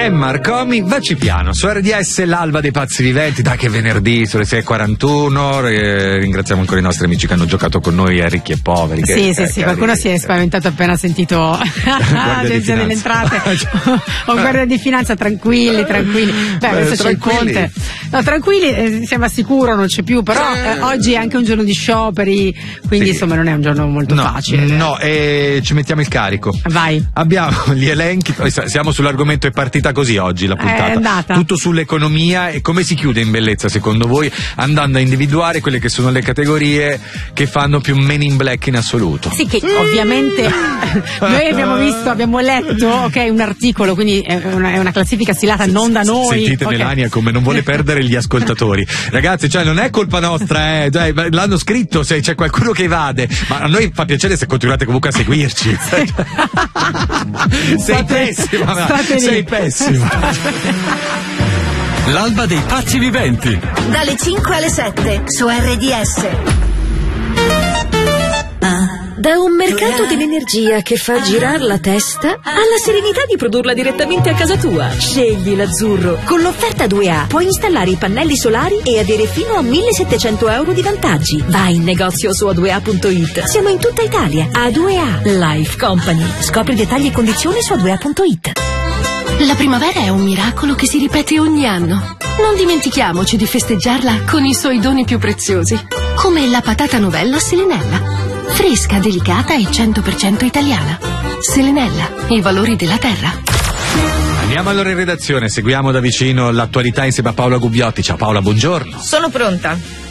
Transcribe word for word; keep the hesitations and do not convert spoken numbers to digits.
Emma Arcomi, vacci piano, su R D S l'alba dei pazzi viventi, dai che è venerdì sulle sei e quarantuno, eh, ringraziamo ancora i nostri amici che hanno giocato con noi, a ricchi e poveri. Sì, che, sì, eh, sì, qualcuno si è spaventato appena sentito l'agenzia delle entrate o guardia di finanza, tranquilli, tranquilli. Beh, adesso c'è il ponte. No, tranquilli, eh, siamo al sicuro, non c'è più, però eh, oggi è anche un giorno di scioperi, quindi sì, insomma non è un giorno molto no, facile. No, e ci mettiamo il carico. Vai. Abbiamo gli elenchi, siamo sull'argomento, è partita così oggi la puntata. È andata. Tutto sull'economia e come si chiude in bellezza secondo voi, andando a individuare quelle che sono le categorie che fanno più Men in Black in assoluto. Sì, che ovviamente noi abbiamo visto, abbiamo letto, ok, un articolo, quindi è una, è una classifica stilata non da noi. Sentite okay. Melania come non vuole perdere gli ascoltatori. Ragazzi, cioè non è colpa nostra, eh, cioè, l'hanno scritto, se c'è qualcuno che evade, ma a noi fa piacere se continuate comunque a seguirci. Sei pessima, sei pessima. L'alba dei pazzi viventi. Dalle cinque alle sette su R D S. Da un mercato dell'energia che fa girare la testa alla serenità di produrla direttamente a casa tua. Scegli l'azzurro. Con l'offerta due A puoi installare i pannelli solari e avere fino a millesettecento euro di vantaggi. Vai in negozio su a due a punto it. Siamo in tutta Italia. A due A Life Company. Scopri dettagli e condizioni su a due a punto it. La primavera è un miracolo che si ripete ogni anno. Non dimentichiamoci di festeggiarla con i suoi doni più preziosi, come la patata novella Selenella. Fresca, delicata e cento per cento italiana. Selenella, i valori della terra. Andiamo allora in redazione, seguiamo da vicino l'attualità insieme a Paola Gubbiotti. Ciao Paola, buongiorno. Sono pronta.